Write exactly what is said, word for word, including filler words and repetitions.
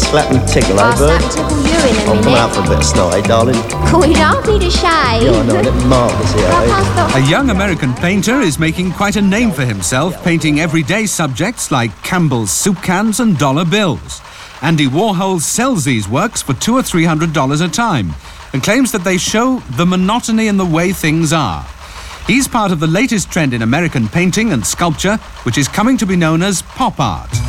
slap and tickle, eh, I'll bird? slap and tickle you in a Oh, minute. come out for a bit of snot, eh, darling? Oh, you'd ask me to shave. Yeah, I know, let Marcus here, I'll eh? pass the- A young American painter is making quite a name for himself, painting everyday subjects like Campbell's soup cans and dollar bills. Andy Warhol sells these works for two or three hundred dollars a time and claims that they show the monotony in the way things are. He's part of the latest trend in American painting and sculpture, which is coming to be known as pop art.